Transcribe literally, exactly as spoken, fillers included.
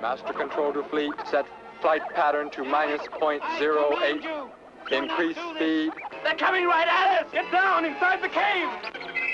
Master control to fleet. Set flight pattern to minus point zero eight. Increase speed. They're coming right at us! Get down inside the cave!